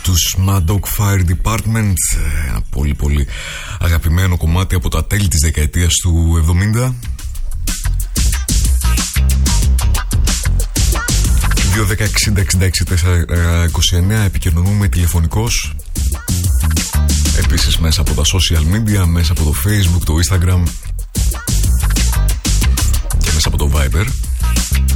τους Mad Dog Fire Department, ένα πολύ πολύ αγαπημένο κομμάτι από τα τέλη της δεκαετίας του 70. 2-10-60-66-4-29 επικοινωνούμε τηλεφωνικώς, επίσης μέσα από τα social media, μέσα από το Facebook, το Instagram και μέσα από το Viber.